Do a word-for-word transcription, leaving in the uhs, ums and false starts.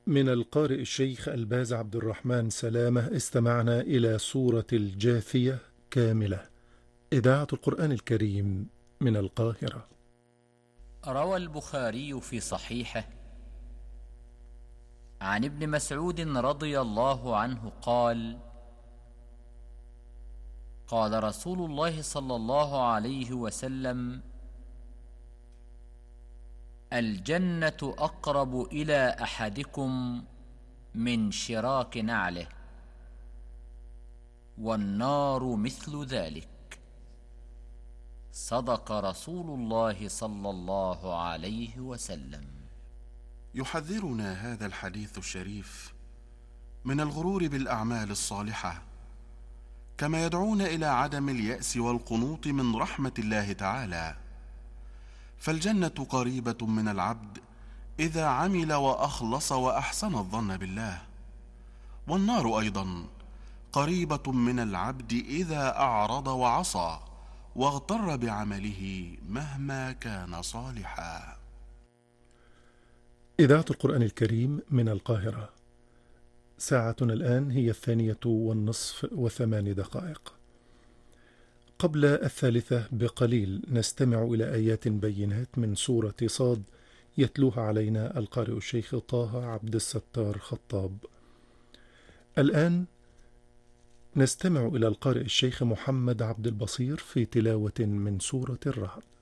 من القارئ الشيخ الباز عبد الرحمن سلامة استمعنا إلى سورة الجاثية كاملة. إذاعة القرآن الكريم من القاهرة. روى البخاري في صحيحه عن ابن مسعود رضي الله عنه قال: قال رسول الله صلى الله عليه وسلم: الجنة أقرب إلى أحدكم من شراك نعله، والنار مثل ذلك. صدق رسول الله صلى الله عليه وسلم. يحذرنا هذا الحديث الشريف من الغرور بالأعمال الصالحة، كما يدعونا إلى عدم اليأس والقنوط من رحمة الله تعالى. فالجنة قريبة من العبد إذا عمل وأخلص وأحسن الظن بالله، والنار أيضا قريبة من العبد إذا أعرض وعصى واغتر بعمله مهما كان صالحا. إذاعة القرآن الكريم من القاهرة. ساعتنا الآن هي الثانية والنصف وثمان دقائق. قبل الثالثة بقليل نستمع إلى آيات بينات من سورة صاد يتلوها علينا القارئ الشيخ طه عبد الستار خطاب. الآن نستمع إلى القارئ الشيخ محمد عبد البصير في تلاوة من سورة الرعد.